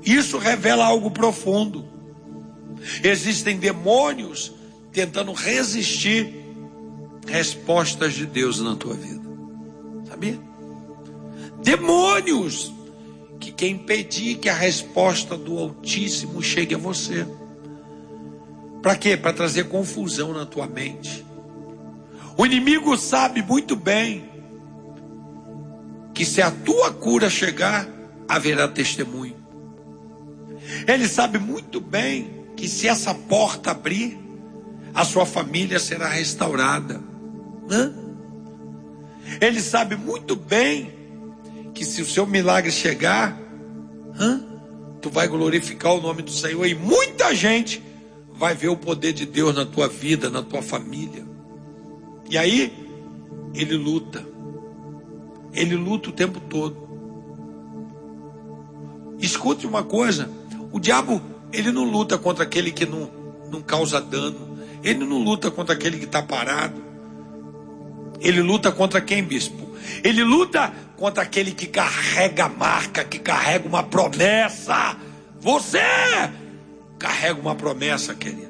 Isso revela algo profundo. Existem demônios tentando resistir respostas de Deus na tua vida. Sabia? Demônios que quer impedir que a resposta do Altíssimo chegue a você. Para quê? Para trazer confusão na tua mente. O inimigo sabe muito bem que se a tua cura chegar, haverá testemunho. Ele sabe muito bem que se essa porta abrir, a sua família será restaurada. Ele sabe muito bem que se o seu milagre chegar, tu vai glorificar o nome do Senhor e muita gente vai ver o poder de Deus na tua vida, na tua família. E aí, ele luta. Ele luta o tempo todo. Escute uma coisa, o diabo, ele não luta contra aquele que não causa dano. Ele não luta contra aquele que está parado. Ele luta contra quem, bispo? Ele luta contra aquele que carrega a marca, que carrega uma promessa. Você carrega uma promessa, querido.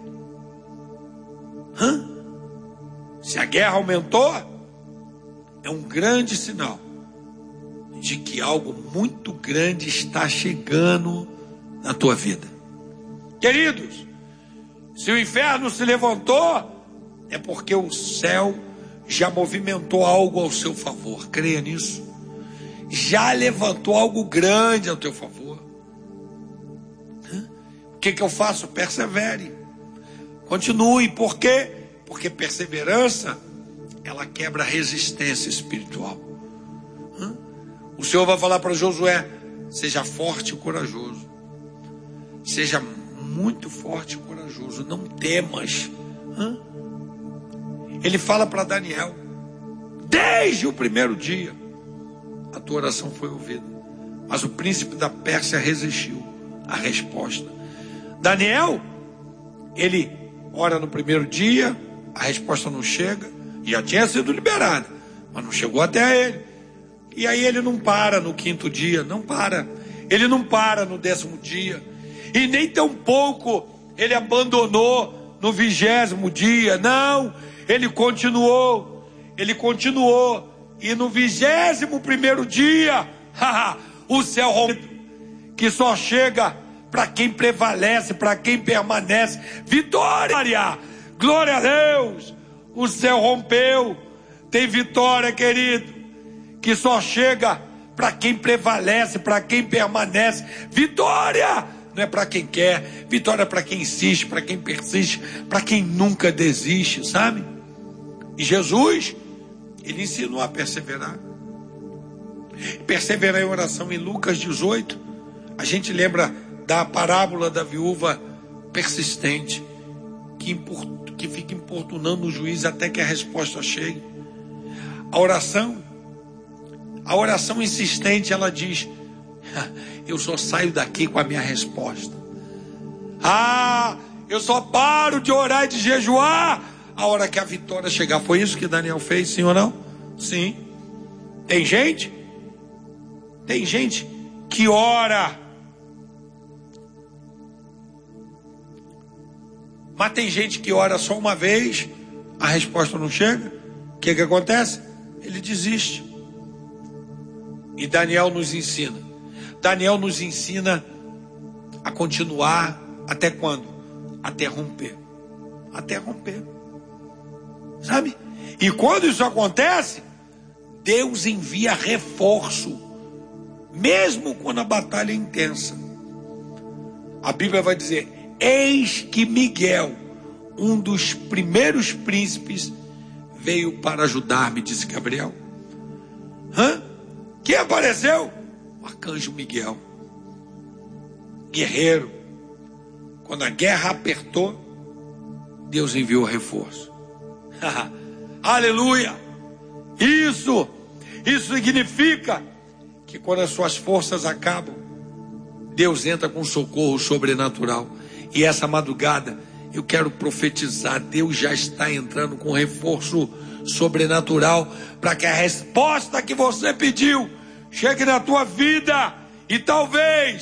Se a guerra aumentou, é um grande sinal de que algo muito grande está chegando na tua vida. Queridos, se o inferno se levantou, é porque o céu já movimentou algo ao seu favor. Creia nisso. Já levantou algo grande ao teu favor. O que eu faço? Persevere. Continue. Por quê? Porque perseverança, ela quebra a resistência espiritual. O Senhor vai falar para Josué: seja forte e corajoso. Seja muito forte e corajoso. Não temas. Ele fala para Daniel: desde o primeiro dia, a tua oração foi ouvida. Mas o príncipe da Pérsia resistiu à resposta. Daniel, ele ora no primeiro dia, a resposta não chega. Já tinha sido liberada, mas não chegou até ele. E aí ele não para no quinto dia, não para. Ele não para no 10º dia. E nem tampouco ele abandonou no 20º dia. Não, ele continuou. Ele continuou. E no 21º dia, o céu rompido, que só chega para quem prevalece, para quem permanece. Vitória! Glória a Deus! O céu rompeu. Tem vitória, querido, que só chega para quem prevalece, para quem permanece. Vitória não é para quem quer, vitória é para quem insiste, para quem persiste, para quem nunca desiste, sabe? E Jesus, ele ensinou a perseverar. Perseverar em oração. Em Lucas 18, a gente lembra da parábola da viúva persistente, que fica importunando o juiz até que a resposta chegue. A oração insistente, ela diz: eu só saio daqui com a minha resposta. Eu só paro de orar e de jejuar a hora que a vitória chegar. Foi isso que Daniel fez, sim ou não? Sim. Tem gente que ora, mas tem gente que ora só uma vez, a resposta não chega. O que acontece? Ele desiste. E Daniel nos ensina. Daniel nos ensina a continuar até quando? Até romper. Até romper. Sabe? E quando isso acontece, Deus envia reforço, mesmo quando a batalha é intensa. A Bíblia vai dizer: eis que Miguel, um dos primeiros príncipes, veio para ajudar-me, disse Gabriel. Quem apareceu? O arcanjo Miguel, guerreiro. Quando a guerra apertou, Deus enviou reforço. Aleluia! Isso significa que quando as suas forças acabam, Deus entra com socorro sobrenatural. E essa madrugada eu quero profetizar: Deus já está entrando com reforço sobrenatural para que a resposta que você pediu chegue na tua vida. E talvez